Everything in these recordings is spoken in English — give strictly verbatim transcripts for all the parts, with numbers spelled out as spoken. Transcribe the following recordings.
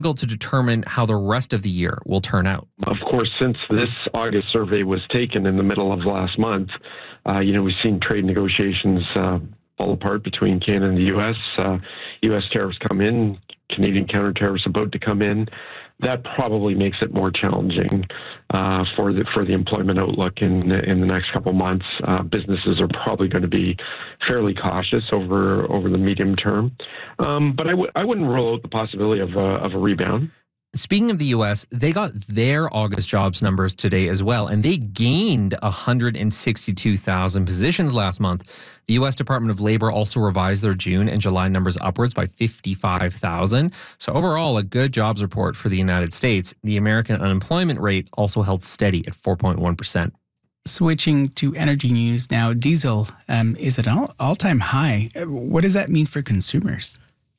to determine how the rest of the year will turn out. Of course, since this August survey was taken in the middle of last month, uh, you know, we've seen trade negotiations uh, fall apart between Canada and the U S. Uh, U S tariffs come in, Canadian counter tariffs about to come in. That probably makes it more challenging uh, for the for the employment outlook in in the next couple of months. Uh, businesses are probably going to be fairly cautious over over the medium term, um, but I w- I wouldn't rule out the possibility of a, of a rebound. Speaking of the U S, they got their August jobs numbers today as well, and they gained one hundred sixty-two thousand positions last month. The U S Department of Labor also revised their June and July numbers upwards by fifty-five thousand. So overall, a good jobs report for the United States. The American unemployment rate also held steady at four point one percent. Switching to energy news now, diesel um, is at an all- all-time high. What does that mean for consumers?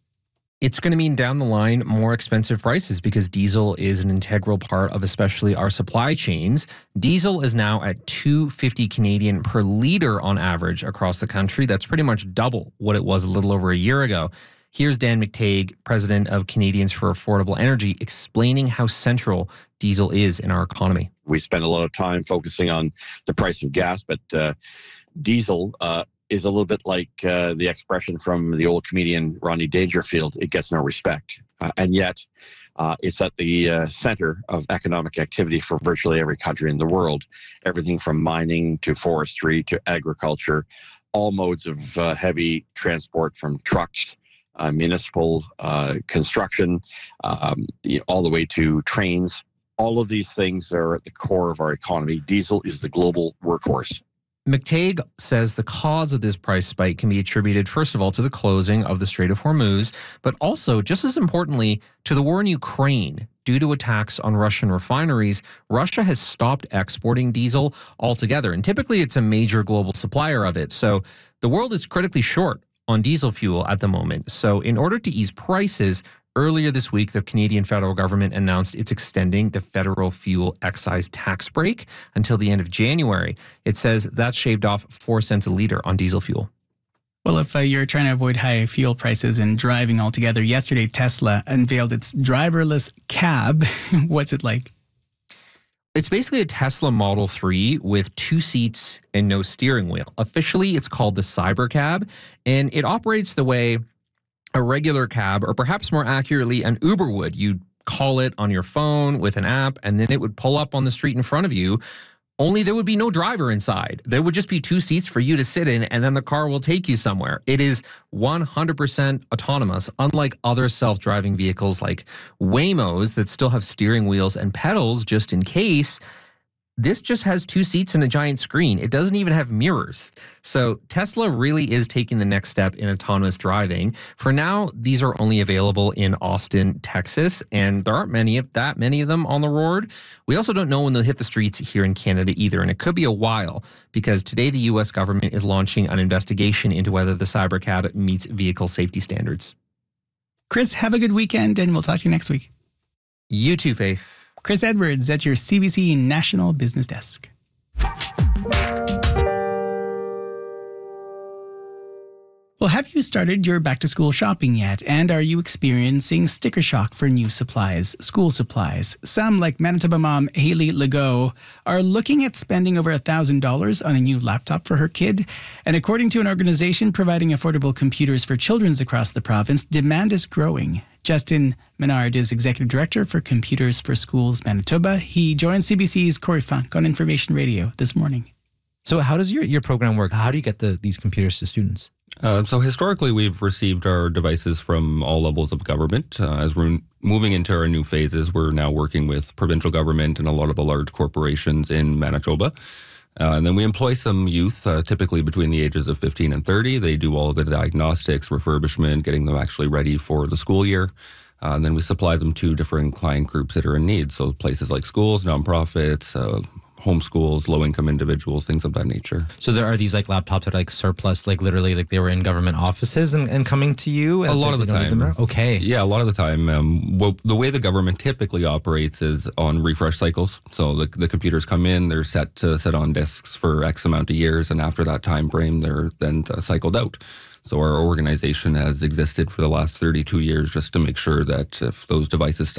It's going to mean down the line more expensive prices because diesel is an integral part of especially our supply chains. Diesel is now at two fifty Canadian per liter on average across the country. That's pretty much double what it was a little over a year ago. Here's Dan McTeague, president of Canadians for Affordable Energy, explaining how central diesel is in our economy. We spend a lot of time focusing on the price of gas, but uh, diesel uh, is a little bit like uh, the expression from the old comedian Rodney Dangerfield, it gets no respect. Uh, and yet, uh, it's at the uh, center of economic activity for virtually every country in the world. Everything from mining to forestry to agriculture, all modes of uh, heavy transport from trucks, uh, municipal uh, construction, um, all the way to trains. All of these things are at the core of our economy. Diesel is the global workhorse. McTeague says the cause of this price spike can be attributed, first of all, to the closing of the Strait of Hormuz, but also, just as importantly, to the war in Ukraine. Due to attacks on Russian refineries, Russia has stopped exporting diesel altogether, and typically it's a major global supplier of it. So the world is critically short on diesel fuel at the moment. So in order to ease prices, earlier this week, the Canadian federal government announced it's extending the federal fuel excise tax break until the end of January. It says that shaved off four cents a liter on diesel fuel. Well, if uh, you're trying to avoid high fuel prices and driving altogether, yesterday Tesla unveiled its driverless cab. What's it like? It's basically a Tesla Model three with two seats and no steering wheel. Officially, it's called the Cybercab, and it operates the way a regular cab, or perhaps more accurately, an Uber would. You'd call it on your phone with an app, and then it would pull up on the street in front of you. Only there would be no driver inside. There would just be two seats for you to sit in, and then the car will take you somewhere. It is one hundred percent autonomous, unlike other self-driving vehicles like Waymos that still have steering wheels and pedals just in case. This just has two seats and a giant screen. It doesn't even have mirrors. So Tesla really is taking the next step in autonomous driving. For now, these are only available in Austin, Texas, and there aren't many of that many of them on the road. We also don't know when they'll hit the streets here in Canada either, and it could be a while because today the U S government is launching an investigation into whether the Cybercab meets vehicle safety standards. Chris, have a good weekend, and we'll talk to you next week. You too, Faith. Chris Edwards at your C B C National Business Desk. Well, have you started your back-to-school shopping yet? And are you experiencing sticker shock for new supplies, school supplies? Some, like Manitoba mom Hayley Legault, are looking at spending over one thousand dollars on a new laptop for her kid. And according to an organization providing affordable computers for children across the province, demand is growing. Justin Menard is Executive Director for Computers for Schools Manitoba. He joins C B C's Corey Funk on Information Radio this morning. So how does your, your program work? How do you get the, these computers to students? Uh, so historically, we've received our devices from all levels of government. Uh, as we're moving into our new phases, we're now working with provincial government and a lot of the large corporations in Manitoba. Uh, and then we employ some youth, uh, typically between the ages of fifteen and thirty. They do all of the diagnostics, refurbishment, getting them actually ready for the school year. Uh, and then we supply them to different client groups that are in need. So places like schools, nonprofits, uh, homeschools, low-income individuals, things of that nature. So there are these like laptops that are like surplus, like literally like they were in government offices and, and coming to you? A lot of the time. Okay. Yeah, a lot of the time. Um, well, the way the government typically operates is on refresh cycles. So the, the computers come in, they're set to sit on disks for X amount of years, and after that time frame, they're then uh, cycled out. So our organization has existed for the last thirty-two years just to make sure that if those devices still